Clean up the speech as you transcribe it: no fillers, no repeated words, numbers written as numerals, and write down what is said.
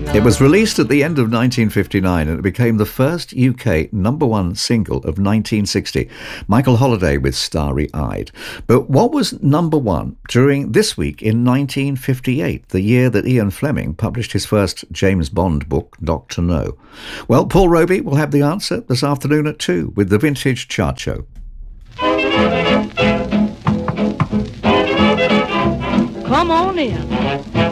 It was released at the end of 1959 and it became the first UK number one single of 1960. Michael Holliday with Starry Eyed. But what was number one during this week in 1958, the year that Ian Fleming published his first James Bond book, Dr. No? Well, Paul Roby will have the answer this afternoon at 2 with the Vintage Chart Show. Come on in.